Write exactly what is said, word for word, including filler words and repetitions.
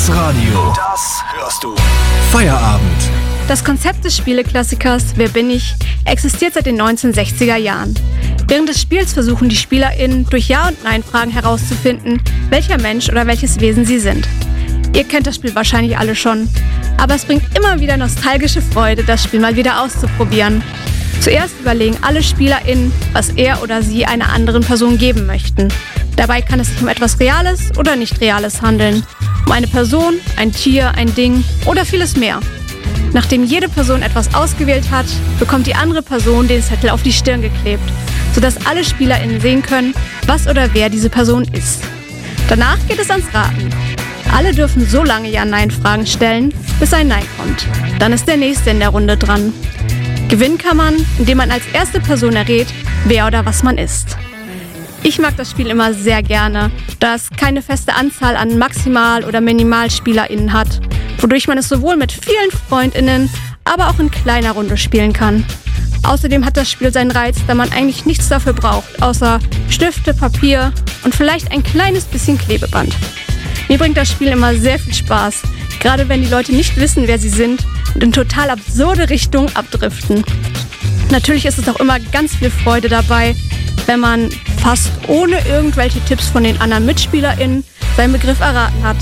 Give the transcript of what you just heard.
Das Radio. Das hörst du. Feierabend. Das Konzept des Spieleklassikers Wer bin ich? Existiert seit den neunzehnhundertsechziger Jahren. Während des Spiels versuchen die SpielerInnen durch Ja- und Nein-Fragen herauszufinden, welcher Mensch oder welches Wesen sie sind. Ihr kennt das Spiel wahrscheinlich alle schon, aber es bringt immer wieder nostalgische Freude, das Spiel mal wieder auszuprobieren. Zuerst überlegen alle SpielerInnen, was er oder sie einer anderen Person geben möchten. Dabei kann es sich um etwas Reales oder nicht Reales handeln. Um eine Person, ein Tier, ein Ding oder vieles mehr. Nachdem jede Person etwas ausgewählt hat, bekommt die andere Person den Zettel auf die Stirn geklebt, sodass alle SpielerInnen sehen können, was oder wer diese Person ist. Danach geht es ans Raten. Alle dürfen so lange Ja-Nein-Fragen stellen, bis ein Nein kommt. Dann ist der Nächste in der Runde dran. Gewinnen kann man, indem man als erste Person errät, wer oder was man ist. Ich mag das Spiel immer sehr gerne, da es keine feste Anzahl an Maximal- oder MinimalspielerInnen hat, wodurch man es sowohl mit vielen FreundInnen, aber auch in kleiner Runde spielen kann. Außerdem hat das Spiel seinen Reiz, da man eigentlich nichts dafür braucht, außer Stifte, Papier und vielleicht ein kleines bisschen Klebeband. Mir bringt das Spiel immer sehr viel Spaß, gerade wenn die Leute nicht wissen, wer sie sind und in total absurde Richtungen abdriften. Natürlich ist es auch immer ganz viel Freude dabei, wenn man fast ohne irgendwelche Tipps von den anderen MitspielerInnen seinen Begriff erraten hat.